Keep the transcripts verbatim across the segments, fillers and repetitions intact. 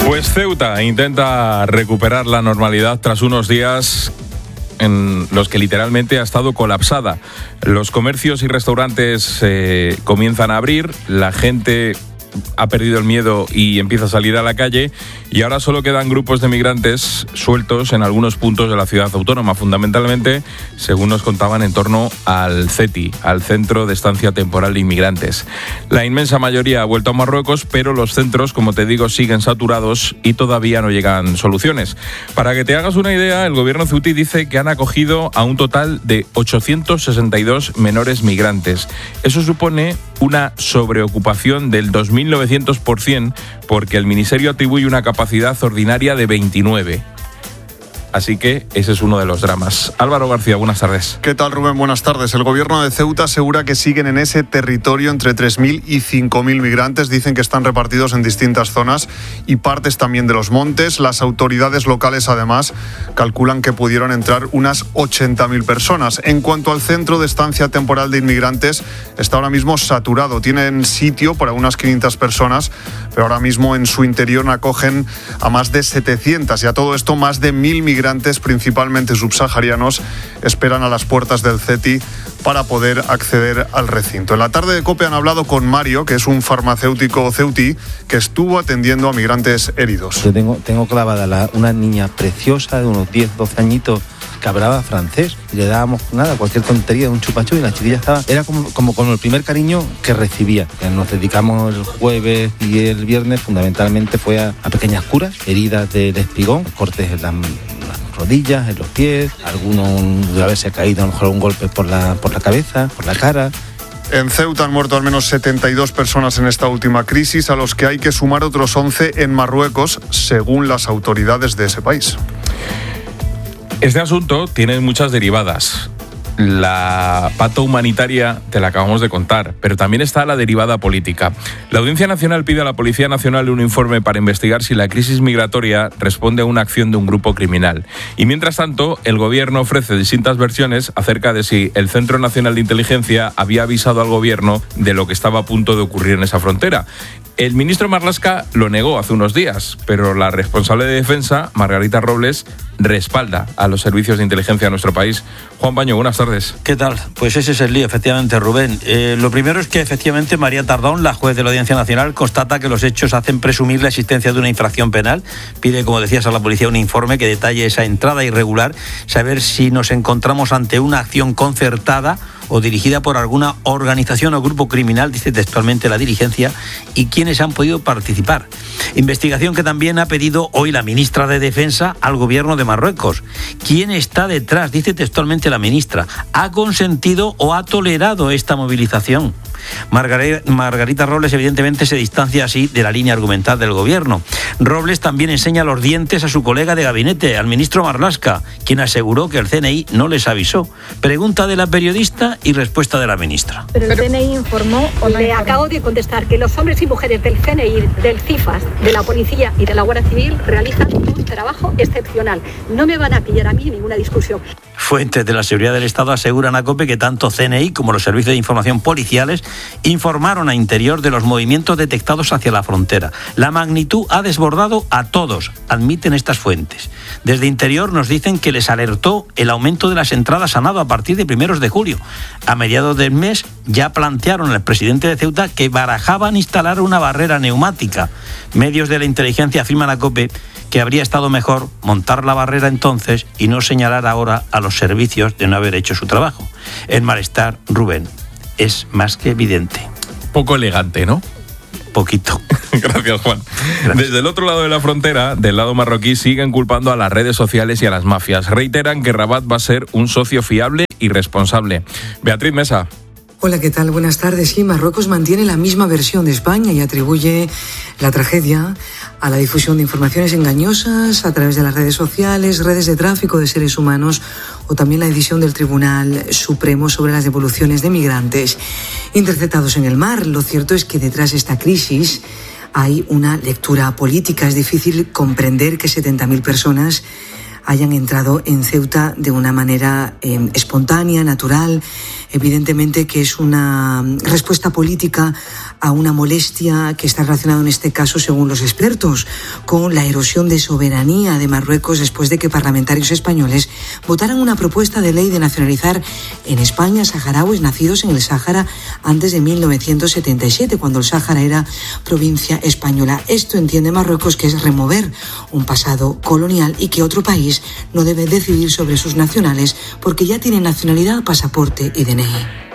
Pues Ceuta intenta recuperar la normalidad tras unos días en los que literalmente ha estado colapsada. Los comercios y restaurantes eh, comienzan a abrir, la gente ha perdido el miedo y empieza a salir a la calle, y ahora solo quedan grupos de migrantes sueltos en algunos puntos de la ciudad autónoma, fundamentalmente, según nos contaban, en torno al CETI, al Centro de Estancia Temporal de Inmigrantes. La inmensa mayoría ha vuelto a Marruecos, pero los centros, como te digo, siguen saturados y todavía no llegan soluciones. Para que te hagas una idea, el gobierno ceutí dice que han acogido a un total de ochocientos sesenta y dos menores migrantes. Eso supone una sobreocupación del dos mil novecientos por ciento, porque el ministerio atribuye una capacidad ordinaria de veintinueve. Así que ese es uno de los dramas. Álvaro García, buenas tardes. ¿Qué tal, Rubén? Buenas tardes. El gobierno de Ceuta asegura que siguen en ese territorio entre tres mil y cinco mil migrantes. Dicen que están repartidos en distintas zonas y partes también de los montes. Las autoridades locales, además, calculan que pudieron entrar unas ochenta mil personas. En cuanto al Centro de Estancia Temporal de Inmigrantes, está ahora mismo saturado. Tienen sitio para unas quinientas personas, pero ahora mismo en su interior acogen a más de setecientas. Y a todo esto, más de mil migrantes, principalmente subsaharianos, esperan a las puertas del CETI para poder acceder al recinto. En la tarde de COPE han hablado con Mario, que es un farmacéutico ceutí que estuvo atendiendo a migrantes heridos. Yo tengo, tengo clavada la, una niña preciosa de unos diez, doce añitos que hablaba francés, y le dábamos nada, cualquier tontería, un chupachú, y la chiquilla estaba, era como, como, como el primer cariño que recibía. Que nos dedicamos el jueves y el viernes fundamentalmente fue a, a pequeñas curas, heridas del espigón, cortes en las, las rodillas, en los pies, alguno de haberse caído a lo mejor un golpe por la, por la cabeza, por la cara. En Ceuta han muerto al menos setenta y dos personas en esta última crisis, a los que hay que sumar otros once en Marruecos, según las autoridades de ese país. Este asunto tiene muchas derivadas. La pata humanitaria te la acabamos de contar, pero también está la derivada política. La Audiencia Nacional pide a la Policía Nacional un informe para investigar si la crisis migratoria responde a una acción de un grupo criminal. Y mientras tanto, el gobierno ofrece distintas versiones acerca de si el Centro Nacional de Inteligencia había avisado al gobierno de lo que estaba a punto de ocurrir en esa frontera. El ministro Marlaska lo negó hace unos días, pero la responsable de Defensa, Margarita Robles, respalda a los servicios de inteligencia de nuestro país. Juan Baño, buenas tardes. ¿Qué tal? Pues ese es el lío, efectivamente, Rubén. Eh, lo primero es que, efectivamente, María Tardón, la juez de la Audiencia Nacional, constata que los hechos hacen presumir la existencia de una infracción penal. Pide, como decías, a la policía un informe que detalle esa entrada irregular, saber si nos encontramos ante una acción concertada o dirigida por alguna organización o grupo criminal, dice textualmente la diligencia, y quiénes han podido participar. Investigación que también ha pedido hoy la ministra de Defensa al gobierno de Marruecos. ¿Quién está detrás? Dice textualmente la ministra. ¿Ha consentido o ha tolerado esta movilización? Margarita, Margarita Robles evidentemente se distancia así de la línea argumental del gobierno. Robles también enseña los dientes a su colega de gabinete, al ministro Marlaska, quien aseguró que el C N I no les avisó. Pregunta de la periodista y respuesta de la ministra. Pero el C N I informó o no. Le acabo de contestar que los hombres y mujeres del C N I, del CIFAS, de la policía y de la Guardia Civil realizan un trabajo excepcional. No me van a pillar a mí ninguna discusión. Fuentes de la seguridad del Estado aseguran a COPE que tanto C N I como los servicios de información policiales informaron a Interior de los movimientos detectados hacia la frontera. La magnitud ha desbordado a todos, admiten estas fuentes. Desde Interior nos dicen que les alertó el aumento de las entradas a nado a partir de primeros de julio. A mediados del mes ya plantearon al presidente de Ceuta que barajaban instalar una barrera neumática. Medios de la inteligencia afirman a COPE que habría estado mejor montar la barrera entonces y no señalar ahora a los servicios de no haber hecho su trabajo. El malestar, Rubén, es más que evidente. Poco elegante, ¿no? Poquito. Gracias, Juan. Gracias. Desde el otro lado de la frontera, del lado marroquí, siguen culpando a las redes sociales y a las mafias. Reiteran que Rabat va a ser un socio fiable y responsable. Beatriz Mesa. Hola, ¿qué tal? Buenas tardes. Sí, Marruecos mantiene la misma versión de España y atribuye la tragedia a la difusión de informaciones engañosas a través de las redes sociales, redes de tráfico de seres humanos o también la decisión del Tribunal Supremo sobre las devoluciones de migrantes interceptados en el mar. Lo cierto es que detrás de esta crisis hay una lectura política. Es difícil comprender que setenta mil personas hayan entrado en Ceuta de una manera eh, espontánea, natural. Evidentemente que es una respuesta política a una molestia que está relacionada en este caso, según los expertos, con la erosión de soberanía de Marruecos después de que parlamentarios españoles votaran una propuesta de ley de nacionalizar en España saharauis nacidos en el Sáhara antes de mil novecientos setenta y siete, cuando el Sáhara era provincia española. Esto entiende Marruecos que es remover un pasado colonial y que otro país no debe decidir sobre sus nacionales porque ya tienen nacionalidad, pasaporte y D N I.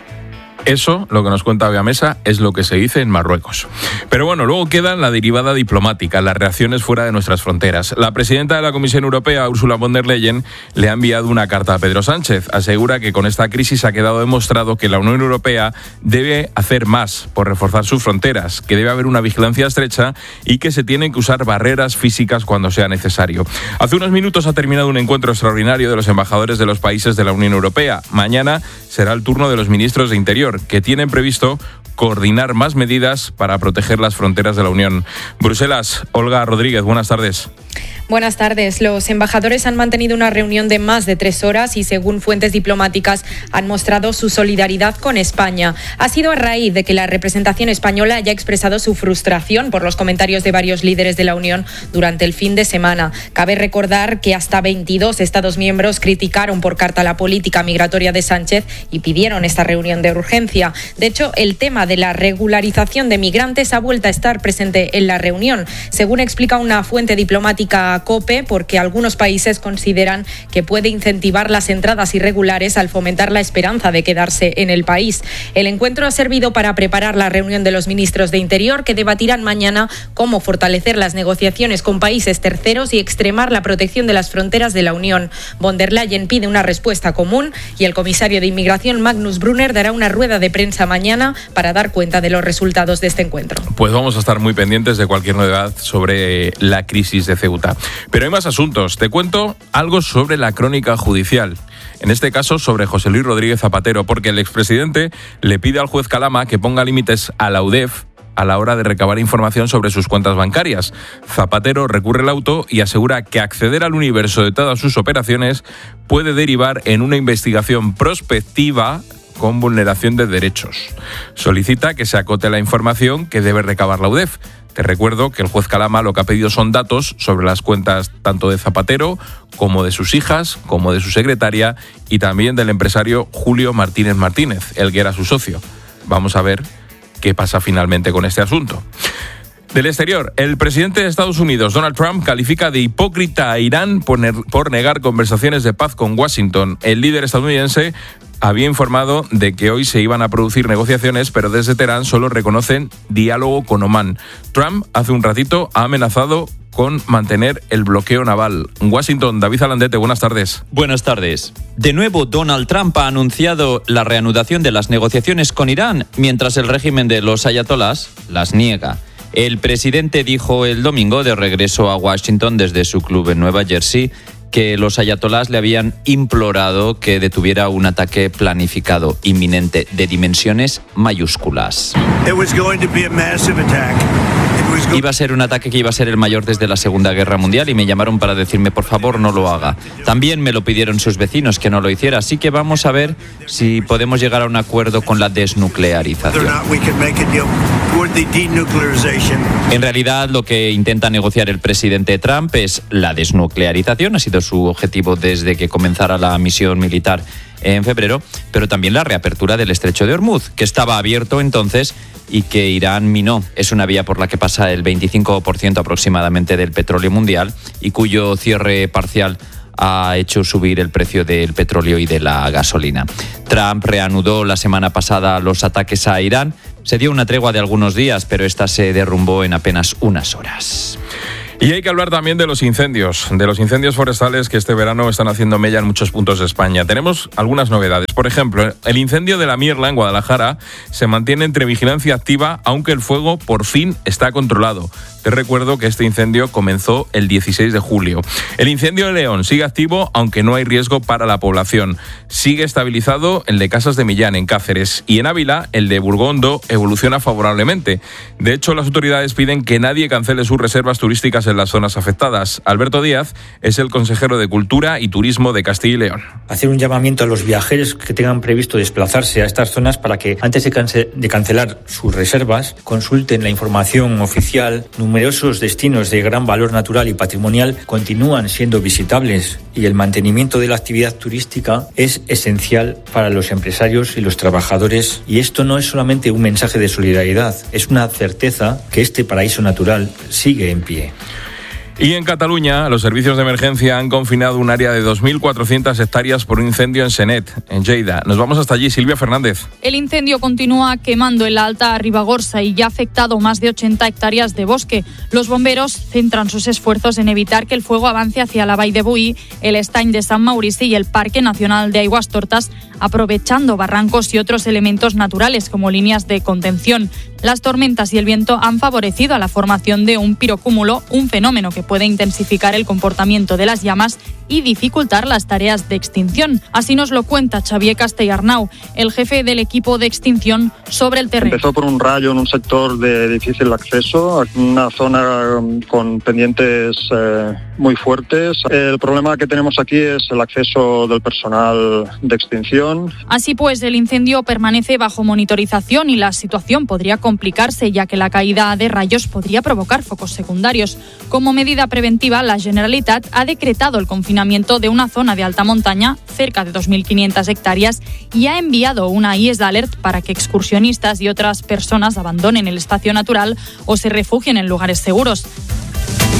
Eso, lo que nos cuenta Gamesa, es lo que se dice en Marruecos. Pero bueno, luego queda la derivada diplomática, las reacciones fuera de nuestras fronteras. La presidenta de la Comisión Europea, Ursula von der Leyen, le ha enviado una carta a Pedro Sánchez. Asegura que con esta crisis ha quedado demostrado que la Unión Europea debe hacer más por reforzar sus fronteras, que debe haber una vigilancia estrecha y que se tienen que usar barreras físicas cuando sea necesario. Hace unos minutos ha terminado un encuentro extraordinario de los embajadores de los países de la Unión Europea. Mañana será el turno de los ministros de Interior, que tienen previsto coordinar más medidas para proteger las fronteras de la Unión. Bruselas, Olga Rodríguez, buenas tardes. Buenas tardes. Los embajadores han mantenido una reunión de más de tres horas y, según fuentes diplomáticas, han mostrado su solidaridad con España. Ha sido a raíz de que la representación española haya expresado su frustración por los comentarios de varios líderes de la Unión durante el fin de semana. Cabe recordar que hasta veintidós Estados miembros criticaron por carta la política migratoria de Sánchez y pidieron esta reunión de urgencia. De hecho, el tema de la regularización de migrantes ha vuelto a estar presente en la reunión, según explica una fuente diplomática a COPE, porque algunos países consideran que puede incentivar las entradas irregulares al fomentar la esperanza de quedarse en el país. El encuentro ha servido para preparar la reunión de los ministros de Interior, que debatirán mañana cómo fortalecer las negociaciones con países terceros y extremar la protección de las fronteras de la Unión. Von der Leyen pide una respuesta común y el comisario de Inmigración, Magnus Brunner, dará una rueda de prensa mañana para dar cuenta de los resultados de este encuentro. Pues vamos a estar muy pendientes de cualquier novedad sobre la crisis de Ceuta. Pero hay más asuntos. Te cuento algo sobre la crónica judicial. En este caso, sobre José Luis Rodríguez Zapatero, porque el expresidente le pide al juez Calama que ponga límites a la U D E F a la hora de recabar información sobre sus cuentas bancarias. Zapatero recurre el auto y asegura que acceder al universo de todas sus operaciones puede derivar en una investigación prospectiva con vulneración de derechos. Solicita que se acote la información que debe recabar la U D E F. Te recuerdo que el juez Calama lo que ha pedido son datos sobre las cuentas tanto de Zapatero como de sus hijas, como de su secretaria y también del empresario Julio Martínez Martínez, el que era su socio. Vamos a ver qué pasa finalmente con este asunto. Del exterior, el presidente de Estados Unidos, Donald Trump, califica de hipócrita a Irán por, ne- por negar conversaciones de paz con Washington. El líder estadounidense había informado de que hoy se iban a producir negociaciones, pero desde Teherán solo reconocen diálogo con Omán. Trump hace un ratito ha amenazado con mantener el bloqueo naval. Washington, David Alandete, buenas tardes. Buenas tardes. De nuevo, Donald Trump ha anunciado la reanudación de las negociaciones con Irán, mientras el régimen de los ayatolás las niega. El presidente dijo el domingo, de regreso a Washington desde su club en Nueva Jersey, que los ayatolás le habían implorado que detuviera un ataque planificado inminente de dimensiones mayúsculas. Iba a ser un ataque que iba a ser el mayor desde la Segunda Guerra Mundial y me llamaron para decirme, por favor, no lo haga. También me lo pidieron sus vecinos que no lo hiciera, así que vamos a ver si podemos llegar a un acuerdo con la desnuclearización. En realidad, lo que intenta negociar el presidente Trump es la desnuclearización, ha sido su objetivo desde que comenzara la misión militar en febrero, pero también la reapertura del estrecho de Hormuz, que estaba abierto entonces y que Irán minó. Es una vía por la que pasa el veinticinco por ciento aproximadamente del petróleo mundial y cuyo cierre parcial ha hecho subir el precio del petróleo y de la gasolina. Trump reanudó la semana pasada los ataques a Irán. Se dio una tregua de algunos días, pero esta se derrumbó en apenas unas horas. Y hay que hablar también de los incendios, de los incendios forestales que este verano están haciendo mella en muchos puntos de España. Tenemos algunas novedades. Por ejemplo, el incendio de la Mierla en Guadalajara se mantiene entre vigilancia activa, aunque el fuego por fin está controlado. Te recuerdo que este incendio comenzó el dieciséis de julio. El incendio de León sigue activo, aunque no hay riesgo para la población. Sigue estabilizado el de Casas de Millán, en Cáceres, y en Ávila, el de Burgondo, evoluciona favorablemente. De hecho, las autoridades piden que nadie cancele sus reservas turísticas en las zonas afectadas. Alberto Díaz es el consejero de Cultura y Turismo de Castilla y León. Hacer un llamamiento a los viajeros que tengan previsto desplazarse a estas zonas para que antes de, cance- de cancelar sus reservas consulten la información oficial. Numerosos destinos de gran valor natural y patrimonial continúan siendo visitables y el mantenimiento de la actividad turística es esencial para los empresarios y los trabajadores, y esto no es solamente un mensaje de solidaridad, es una certeza que este paraíso natural sigue en pie. Y en Cataluña, los servicios de emergencia han confinado un área de dos mil cuatrocientas hectáreas por un incendio en Senet, en Lleida. Nos vamos hasta allí, Silvia Fernández. El incendio continúa quemando en la Alta Ribagorça y ya ha afectado más de ochenta hectáreas de bosque. Los bomberos centran sus esfuerzos en evitar que el fuego avance hacia la Vall de Boí, el Estany de San Maurici y el Parque Nacional de Aigüestortes, aprovechando barrancos y otros elementos naturales como líneas de contención. Las tormentas y el viento han favorecido a la formación de un pirocúmulo, un fenómeno que puede intensificar el comportamiento de las llamas y dificultar las tareas de extinción. Así nos lo cuenta Xavier Castellarnau, el jefe del equipo de extinción, sobre el terreno. Empezó por un rayo en un sector de difícil acceso, una zona con pendientes eh, muy fuertes. El problema que tenemos aquí es el acceso del personal de extinción. Así pues, el incendio permanece bajo monitorización y la situación podría complicarse, ya que la caída de rayos podría provocar focos secundarios. Como medida preventiva, la Generalitat ha decretado el confinamiento de una zona de alta montaña, cerca de dos mil quinientas hectáreas, y ha enviado una I E S d'alert para que excursionistas y otras personas abandonen el espacio natural o se refugien en lugares seguros.